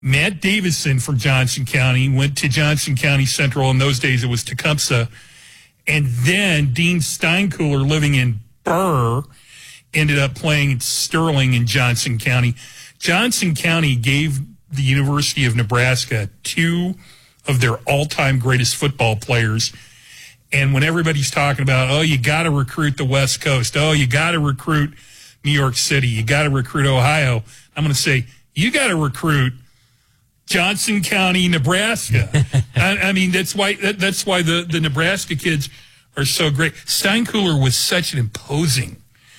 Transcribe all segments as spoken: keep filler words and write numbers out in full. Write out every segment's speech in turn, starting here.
Matt Davison from Johnson County went to Johnson County Central. In those days, it was Tecumseh. And then Dean Steinkuhler, living in Burr, ended up playing at Sterling in Johnson County. Johnson County gave the University of Nebraska two of their all-time greatest football players. And when everybody's talking about, oh, you got to recruit the West Coast, oh, you got to recruit New York City, you got to recruit Ohio, I'm going to say, you got to recruit Johnson County, Nebraska. I, I mean, that's why that, that's why the, the Nebraska kids are so great. Steinkuhler was such an imposing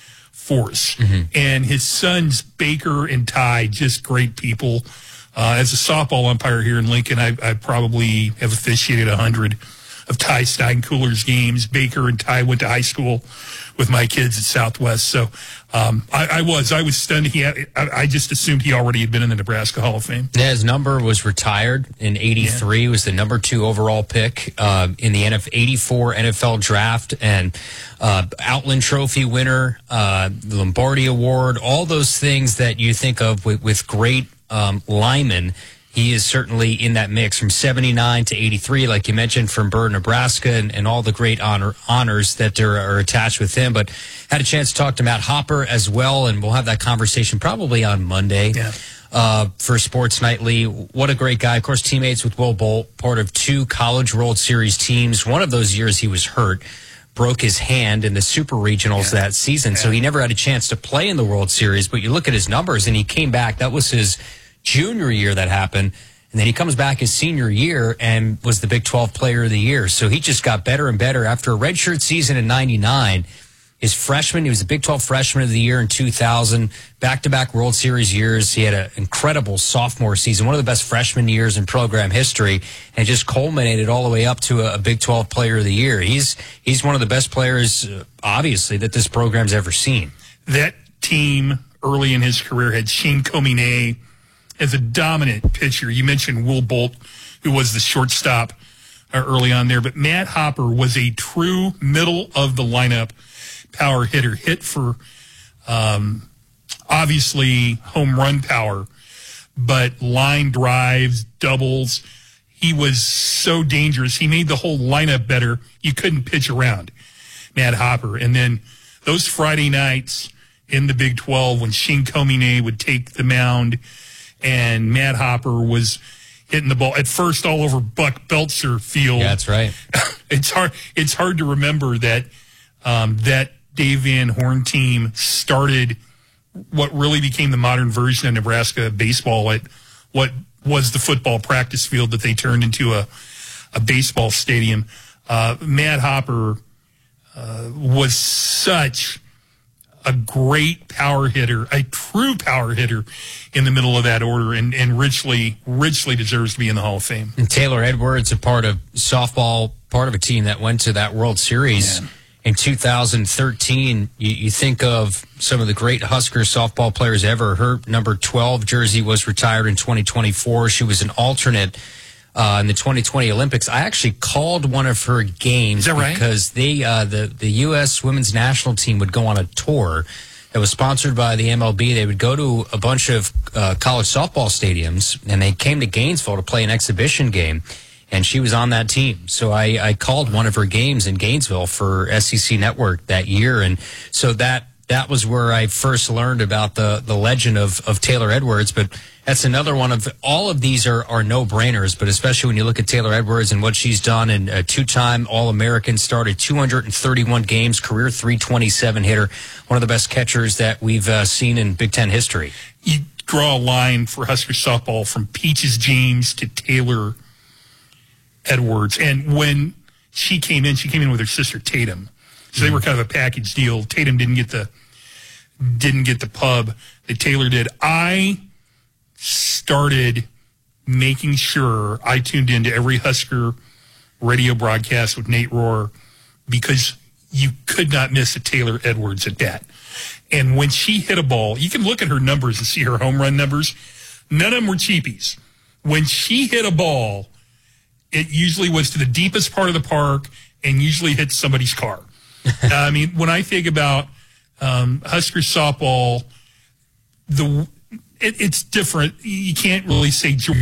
force. Mm-hmm. And his sons, Baker and Ty, just great people. Uh, as a softball umpire here in Lincoln, I, I probably have officiated a hundred of Ty Steinkuhler's games. Baker and Ty went to high school with my kids at Southwest. So um, I, I was. I was stunned. He had, I, I just assumed he already had been in the Nebraska Hall of Fame. Yeah, his number was retired in eighty-three. Yeah. Was the number two overall pick uh, in the N F eighty-four N F L draft. And uh, Outland Trophy winner, uh, the Lombardi Award, all those things that you think of with, with great um, linemen. He is certainly in that mix from seventy-nine to eighty-three, like you mentioned, from Burr, Nebraska, and, and all the great honor, honors that are, are attached with him. But had a chance to talk to Matt Hopper as well, and we'll have that conversation probably on Monday yeah. uh, for Sports Nightly. What a great guy. Of course, teammates with Will Bolt, part of two College World Series teams. One of those years he was hurt, broke his hand in the Super Regionals yeah. that season, yeah. so he never had a chance to play in the World Series. But you look at his numbers, and he came back. That was his junior year that happened, and then he comes back his senior year and was the Big twelve Player of the Year. So he just got better and better. After a redshirt season in ninety-nine, his freshman, he was the Big twelve Freshman of the Year in two thousand, back-to-back World Series years. He had an incredible sophomore season, one of the best freshman years in program history, and just culminated all the way up to a, a Big twelve Player of the Year. He's he's one of the best players, uh, obviously, that this program's ever seen. That team early in his career had Shane Comine as a dominant pitcher. You mentioned Will Bolt, who was the shortstop uh, early on there, but Matt Hopper was a true middle of the lineup power hitter. Hit for um, obviously home run power, but line drives, doubles. He was so dangerous. He made the whole lineup better. You couldn't pitch around Matt Hopper. And then those Friday nights in the Big twelve when Shane Comine would take the mound and Matt Hopper was hitting the ball at first all over Buck Belzer Field. Yeah, that's right. It's hard. It's hard to remember that um, that Dave Van Horn team started what really became the modern version of Nebraska baseball at what was the football practice field that they turned into a a baseball stadium. Uh, Matt Hopper uh, was such a great power hitter, a true power hitter in the middle of that order, and, and richly, richly deserves to be in the Hall of Fame. And Taylor Edwards, a part of softball, part of a team that went to that World Series Man. in two thousand thirteen. You, you think of some of the great Husker softball players ever. Her number twelve jersey was retired in twenty twenty-four. She was an alternate Uh, in the twenty twenty Olympics. I actually called one of her games. Is that right? Because they, uh, the, the U S women's national team would go on a tour that was sponsored by the M L B. They would go to a bunch of uh, college softball stadiums, and they came to Gainesville to play an exhibition game, and she was on that team. So I, I called one of her games in Gainesville for S E C Network that year, and so that that was where I first learned about the, the legend of, of Taylor Edwards. But that's another one of, all of these are, are no-brainers, but especially when you look at Taylor Edwards and what she's done, and a two-time All-American, started two hundred thirty-one games, career three twenty-seven hitter, one of the best catchers that we've uh, seen in Big Ten history. You draw a line for Husker softball from Peaches James to Taylor Edwards. And when she came in, she came in with her sister Tatum. So they were kind of a package deal. Tatum didn't get the didn't get the pub that Taylor did. I started making sure I tuned into every Husker radio broadcast with Nate Rohr, because you could not miss a Taylor Edwards at bat. And when she hit a ball, you can look at her numbers and see her home run numbers. None of them were cheapies. When she hit a ball, it usually was to the deepest part of the park and usually hit somebody's car. I mean, when I think about um, Husker softball, the it, it's different. You can't really say